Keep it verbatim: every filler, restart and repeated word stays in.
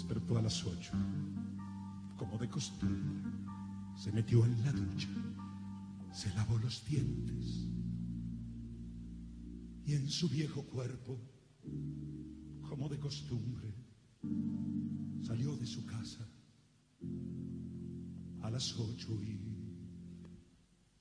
despertó a las ocho. Como de costumbre, se metió en la ducha, se lavó los dientes y en su viejo cuerpo, como de costumbre, salió de su casa a las ocho y